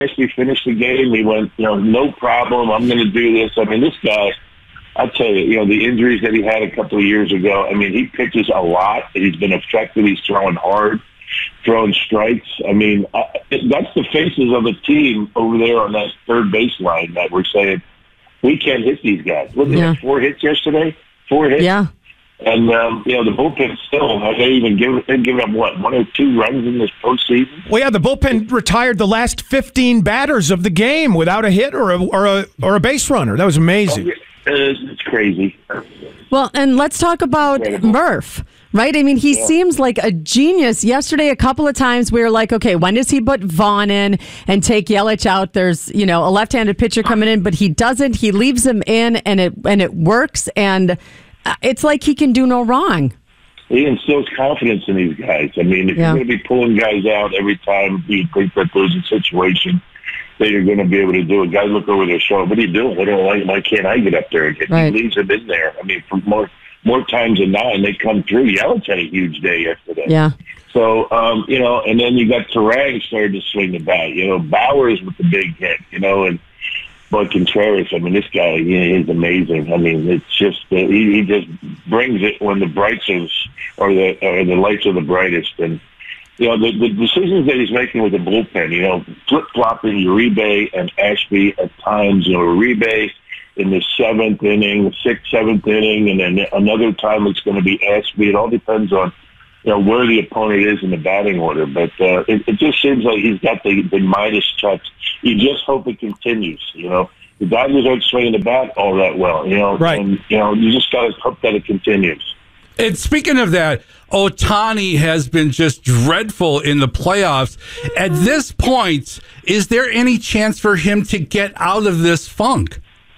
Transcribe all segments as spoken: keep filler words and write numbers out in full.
Ashby finished the game. He went, you know, no problem. I'm going to do this. I mean, this guy, I'll tell you, you know, the injuries that he had a couple of years ago, I mean, he pitches a lot. He's been effective. He's throwing hard, throwing strikes. I mean, I, that's the faces of the team over there on that third baseline that we're saying, we can't hit these guys. Look, yeah. at four hits yesterday, four hits. Yeah. And, um, you know, the bullpen still, have they even given, they've given up, what, one or two runs in this postseason? Well, yeah, the bullpen retired the last fifteen batters of the game without a hit or a, or a, or a base runner. That was amazing. Oh, it's crazy. Well, and let's talk about Incredible. Murph, right? I mean, he Yeah. seems like a genius. Yesterday, a couple of times, we were like, okay, when does he put Vaughn in and take Yelich out? There's, you know, a left-handed pitcher coming in, but he doesn't. He leaves him in, and it and it works, and it's like he can do no wrong. He instills confidence in these guys. I mean, if Yeah. you're going to be pulling guys out every time you think that there's a situation that you're going to be able to do it, guys look over their shoulder. What are you doing? What do I, why can't I get up there and hit? Right. He leaves them in there. I mean, for more more times than not, and they come through. Yelich had a huge day yesterday. Yeah. So, um, you know, and then you got Terang starting to swing the bat. You know, Bowers with the big hit, you know, and Bud Contreras, I mean, this guy, he is amazing. I mean, it's just, uh, he, he just brings it when the brights is, or the, or the lights are the brightest. And, you know, the, the decisions that he's making with the bullpen, you know, flip-flopping Uribe and Ashby at times, you know, Uribe in the seventh inning, sixth, seventh inning, and then another time it's going to be Ashby. It all depends on, you know, where the opponent is in the batting order. But uh, it, it just seems like he's got the, the Midas touch. You just hope it continues, you know. The Dodgers aren't swinging the bat all that well, you know. Right. And, you know, you just got to hope that it continues. And speaking of that, Ohtani has been just dreadful in the playoffs. At this point, is there any chance for him to get out of this funk?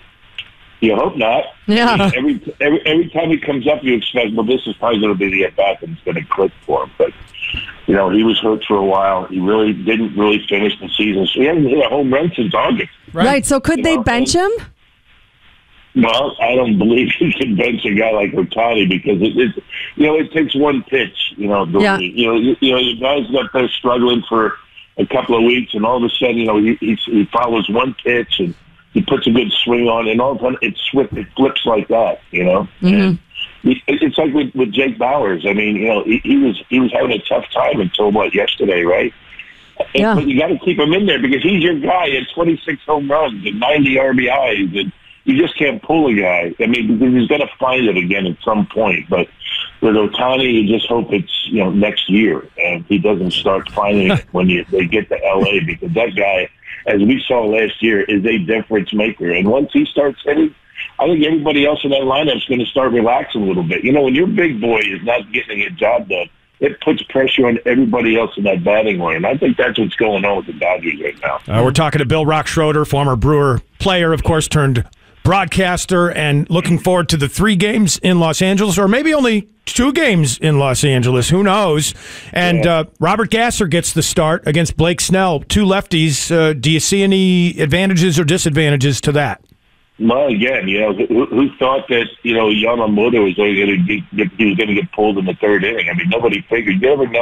You hope not. Yeah. I mean, every, every every time he comes up, you expect, well, this is probably going to be the at-bat and it's going to click for him. But, you know, he was hurt for a while. He really didn't really finish the season. So he hasn't hit a home run since August. Right. right. So could You they know, bench him? Well, I don't believe he can bench a guy like Ohtani because it, it, you know, it takes one pitch. You know, the, Yeah. you know, you, you know, the guy's got there struggling for a couple of weeks, and all of a sudden, you know, he he, he follows one pitch and he puts a good swing on, and all of a sudden, it swift, it flips like that. You know, Mm-hmm. and it, it's like with, with Jake Bowers. I mean, you know, he, he was he was having a tough time until what yesterday, right? Yeah. And, but you got to keep him in there because he's your guy at twenty-six home runs and ninety R B Is, and you just can't pull a guy. I mean, because he's going to find it again at some point. But with Ohtani, you just hope it's, you know, next year and he doesn't start finding it when you, they get to L A because that guy, as we saw last year, is a difference maker. And once he starts hitting, I think everybody else in that lineup is going to start relaxing a little bit. You know, when your big boy is not getting a job done, it puts pressure on everybody else in that batting line. And I think that's what's going on with the Dodgers right now. Uh, we're talking to Bill Rock Schroeder, former Brewer player, of course, turned broadcaster, and looking forward to the three games in Los Angeles, or maybe only two games in Los Angeles. Who knows? And Yeah. uh, Robert Gasser gets the start against Blake Snell. Two lefties. Uh, do you see any advantages or disadvantages to that? Well, again, you know, who, who thought that, you know, Yamamoto was going to get, he was going to get pulled in the third inning? I mean, nobody figured. You never know.